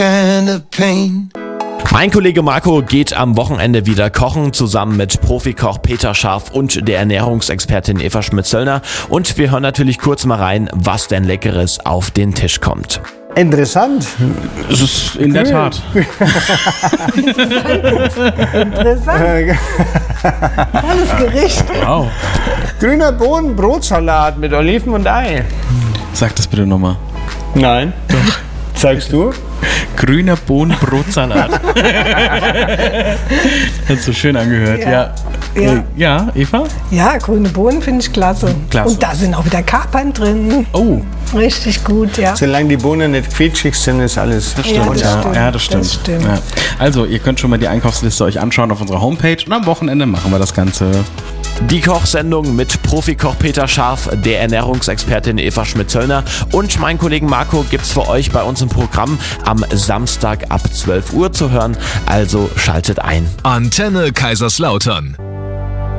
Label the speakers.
Speaker 1: Mein Kollege Marco geht am Wochenende wieder kochen, zusammen mit Profikoch Peter Scharf und der Ernährungsexpertin Eva Schmidt-Zöllner. Und wir hören natürlich kurz mal rein, was denn Leckeres auf den Tisch kommt.
Speaker 2: Interessant.
Speaker 3: Es ist in der Tat.
Speaker 4: Interessant. Tolles Gericht.
Speaker 3: Wow.
Speaker 2: Grüner Bohnen-Brotsalat mit Oliven und Ei.
Speaker 3: Sag das bitte nochmal.
Speaker 2: Nein. Doch. Sagst du?
Speaker 3: Grüner Bohnenbrotsalat. Hat so schön angehört, ja. Ja, Eva?
Speaker 4: Ja, grüne Bohnen finde ich klasse. Und da sind auch wieder Kapern drin.
Speaker 3: Oh.
Speaker 4: Richtig gut, ja.
Speaker 2: Solange die Bohnen nicht quietschig sind, ist alles.
Speaker 3: Das stimmt, das stimmt. Ja. Also, ihr könnt schon mal die Einkaufsliste euch anschauen auf unserer Homepage und am Wochenende machen wir das Ganze.
Speaker 1: Die Kochsendung mit Profikoch Peter Scharf, der Ernährungsexpertin Eva Schmidt-Zöllner und mein Kollegen Marco gibt's für euch bei uns im Programm am Samstag ab 12 Uhr zu hören. Also schaltet ein.
Speaker 5: Antenne Kaiserslautern.